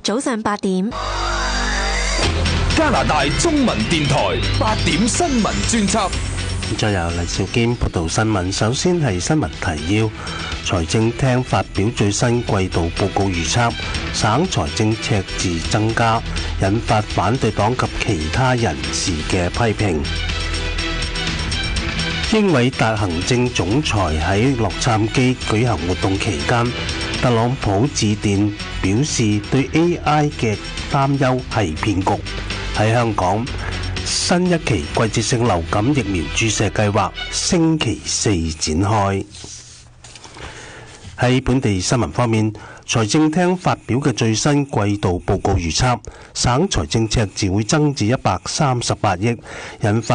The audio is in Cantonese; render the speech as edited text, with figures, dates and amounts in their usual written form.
早上8點， 加拿大中文電台8點新聞專輯。 再由黎兆堅報道新聞。首先係新聞提要：財政廳發表最新季度報告預測，省財政赤字增加，引發反對黨及其他人士嘅批評。英偉達行政總裁喺洛杉磯舉行活動期間，特朗普致電表示對 AI 嘅擔憂係騙局。喺香港，新一期季節性流感疫苗注射計劃星期四展開。喺本地新聞方面，財政廳發表嘅最新季度報告預測，省財政赤字會增至138億，引發